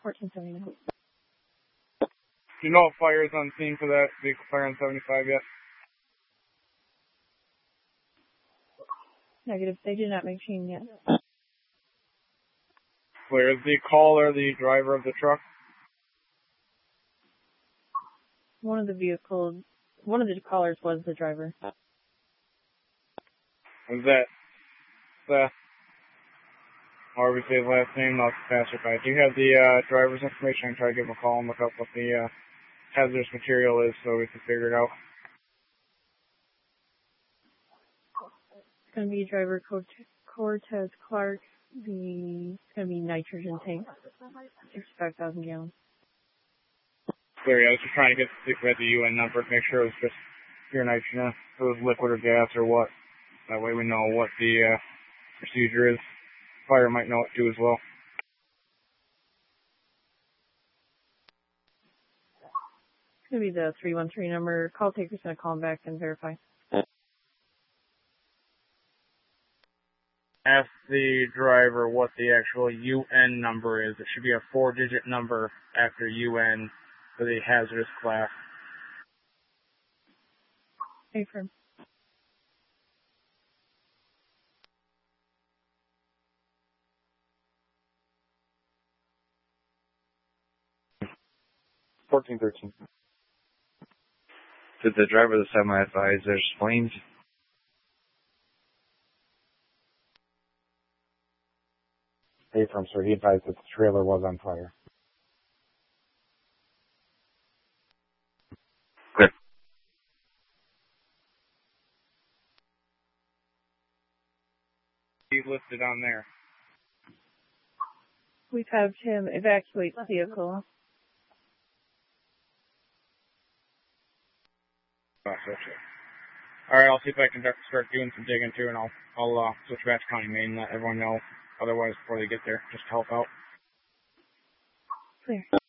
1479. Do you know if fire is on scene for that vehicle fire on 75 yet? Negative. They did not make scene yet. Clear. Is the caller the driver of the truck? One of the callers was the driver. Was that Seth? However you say his last name, not faster by. Do you have the driver's information? I can try to give him a call and look up what the hazardous material is so we can figure it out. It's going to be driver Cortez Clark. It's going to be nitrogen tank, 65,000 gallons. Clear. I was just trying to get the UN number to make sure it was just pure nitrogen, if it was liquid or gas or what. That way we know what the procedure is. Fire might know it too as well. It's going to be the 313 number. Call taker's going to call him back and verify. Ask the driver what the actual UN number is. It should be a 4-digit number after UN for the hazardous class. Affirm. $14.13. Did the driver of the semi advise there's flames? Affirm, sir. He advised that the trailer was on fire. Clear. He's listed on there. We've had him evacuate the vehicle. Alright, I'll see if I can start doing some digging too, and I'll switch back to County Main and let everyone know otherwise before they get there, just to help out. Clear.